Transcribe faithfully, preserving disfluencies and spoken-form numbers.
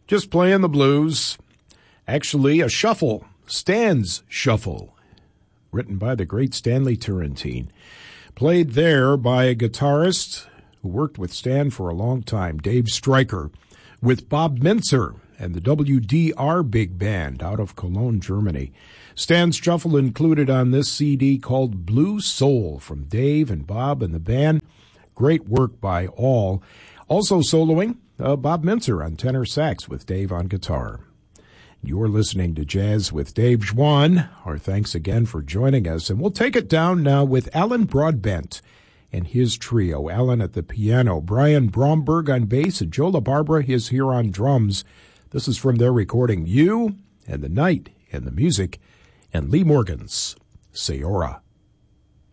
Just playing the blues. Actually, a shuffle, Stan's Shuffle, written by the great Stanley Turrentine. Played there by a guitarist who worked with Stan for a long time, Dave Stryker, with Bob Mintzer and the W D R Big Band out of Cologne, Germany. Stan's Shuffle included on this C D called Blue Soul from Dave and Bob and the band. Great work by all. Also soloing, uh, Bob Mintzer on tenor sax with Dave on guitar. You're listening to Jazz with Dave Schwann. Our thanks again for joining us. And we'll take it down now with Alan Broadbent and his trio. Alan at the piano, Brian Bromberg on bass, and Joe LaBarbera is here on drums. This is from their recording, You and the Night and the Music, and Lee Morgan's Sayora.